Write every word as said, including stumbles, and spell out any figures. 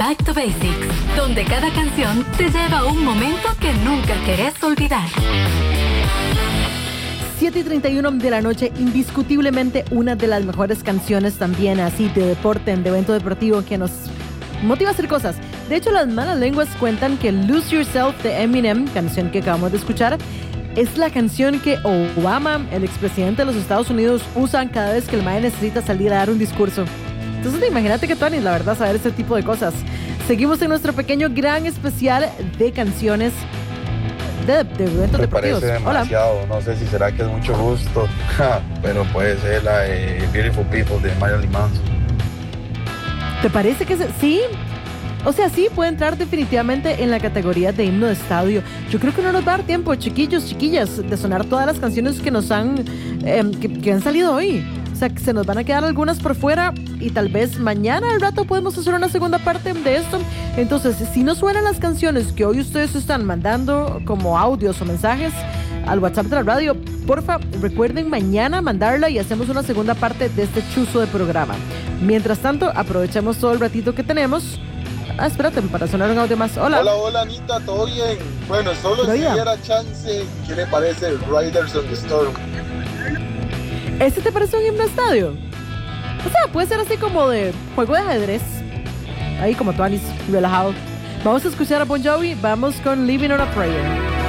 Back to Basics, donde cada canción te lleva a un momento que nunca querés olvidar. siete y treinta y uno de la noche, indiscutiblemente una de las mejores canciones también así de deporte, de evento deportivo que nos motiva a hacer cosas. De hecho, las malas lenguas cuentan que Lose Yourself de Eminem, canción que acabamos de escuchar, es la canción que Obama, el expresidente de los Estados Unidos, usan cada vez que el mae necesita salir a dar un discurso. Entonces, imagínate que Tony, la verdad, saber ese tipo de cosas. Seguimos en nuestro pequeño gran especial de canciones de, de eventos Me deportivos. parece demasiado. Hola. No sé si será que es mucho gusto, pero puede ser la de Beautiful People de Marilyn Manson. ¿Te parece que se, sí? O sea, sí, puede entrar definitivamente en la categoría de himno de estadio. Yo creo que no nos va a dar tiempo, chiquillos, chiquillas, de sonar todas las canciones que nos han, eh, que, que han salido hoy. O sea, que se nos van a quedar algunas por fuera y tal vez mañana al rato podemos hacer una segunda parte de esto. Entonces, si no suenan las canciones que hoy ustedes están mandando como audios o mensajes al WhatsApp de la radio, porfa, recuerden mañana mandarla y hacemos una segunda parte de este chuzo de programa. Mientras tanto, aprovechemos todo el ratito que tenemos. Ah, espérate, para sonar un audio más. Hola. Hola, hola, Anita, ¿todo bien? Bueno, solo si hubiera chance, ¿qué le parece Riders on the Storm? ¿Ese te parece un himno de estadio? O sea, puede ser así como de juego de ajedrez. Ahí como Tuanis, relajado. Vamos a escuchar a Bon Jovi, vamos con Living on a Prayer.